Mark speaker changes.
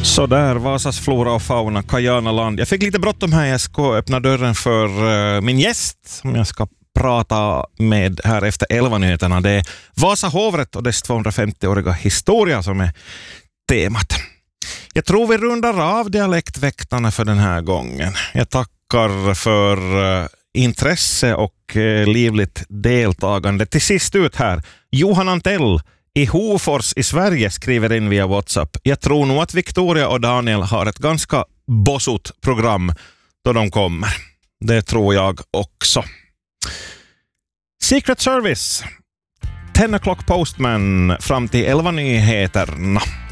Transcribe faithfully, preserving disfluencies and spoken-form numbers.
Speaker 1: Så där, Vasas flora och fauna, Kajanaland. Jag fick lite bråttom här, jag ska öppna dörren för uh, min gäst som jag ska prata med här efter elva nyheterna. Det är Vasa hovrätt och dess tvåhundrafemtioåriga historia som är temat. Jag tror vi rundar av dialektväktarna för den här gången. Jag tackar för uh, intresse och uh, livligt deltagande. Till sist ut här, Johan Antell i Hofors i Sverige skriver in via WhatsApp. Jag tror nog att Victoria och Daniel har ett ganska bossot program då de kommer. Det tror jag också. Secret Service. ten o'clock Postman fram till elva nyheterna.